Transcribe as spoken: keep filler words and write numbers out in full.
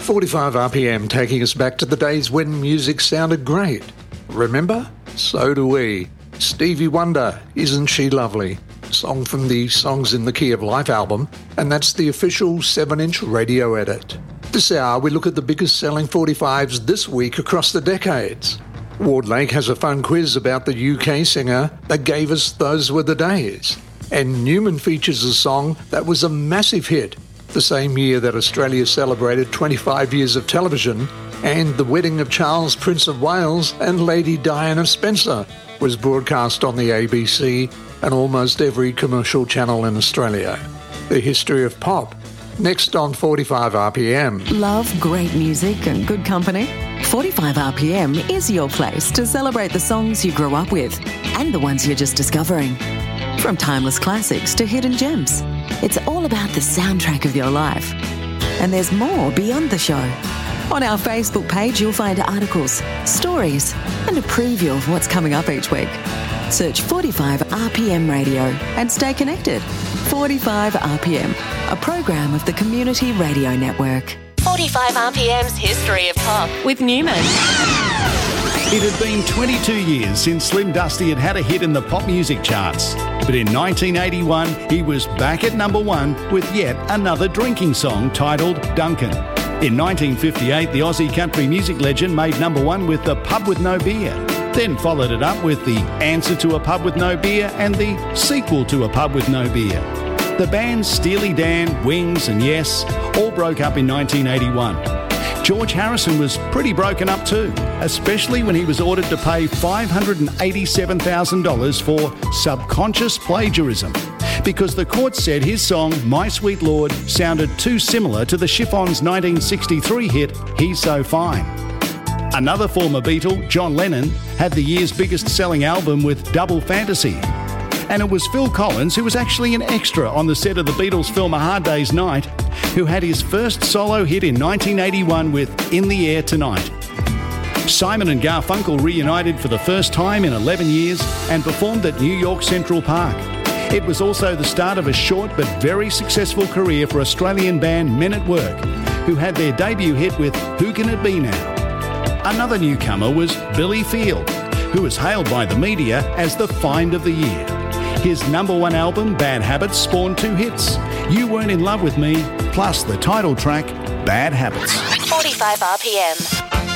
forty-five R P M, taking us back to the days when music sounded great. Remember? So do we. Stevie Wonder, Isn't She Lovely? Song from the Songs in the Key of Life album, and that's the official seven inch radio edit. This hour we look at the biggest selling forty-fives this week across the decades. Ward Lake has a fun quiz about the U K singer that gave us Those Were the Days. And Newman features a song that was a massive hit the same year that Australia celebrated twenty-five years of television, and the wedding of Charles, Prince of Wales and Lady Diana Spencer was broadcast on the A B C and almost every commercial channel in Australia. The history of pop, next on forty-five R P M. Love great music and good company? forty-five R P M is your place to celebrate the songs you grew up with and the ones you're just discovering. From timeless classics to hidden gems, it's all about the soundtrack of your life. And there's more beyond the show. On our Facebook page, you'll find articles, stories, and a preview of what's coming up each week. Search forty-five R P M Radio and stay connected. forty-five R P M, a program of the Community Radio Network. forty-five R P M's History of Pop with Newman. It had been twenty-two years since Slim Dusty had had a hit in the pop music charts. But in nineteen eighty-one, he was back at number one with yet another drinking song titled Duncan. In nineteen fifty-eight, the Aussie country music legend made number one with The Pub With No Beer, then followed it up with the answer to A Pub With No Beer and the sequel to A Pub With No Beer. The bands Steely Dan, Wings and Yes all broke up in nineteen eighty-one. George Harrison was pretty broken up too, especially when he was ordered to pay five hundred eighty-seven thousand dollars for subconscious plagiarism, because the court said his song My Sweet Lord sounded too similar to the Chiffons' nineteen sixty-three hit He's So Fine. Another former Beatle, John Lennon, had the year's biggest selling album with Double Fantasy. And it was Phil Collins, who was actually an extra on the set of the Beatles film A Hard Day's Night, who had his first solo hit in nineteen eighty-one with In the Air Tonight. Simon and Garfunkel reunited for the first time in eleven years and performed at New York Central Park. It was also the start of a short but very successful career for Australian band Men at Work, who had their debut hit with Who Can It Be Now? Another newcomer was Billy Field, who was hailed by the media as the find of the year. His number one album, Bad Habits, spawned two hits, You Weren't in Love with Me, plus the title track, Bad Habits. forty-five R P M.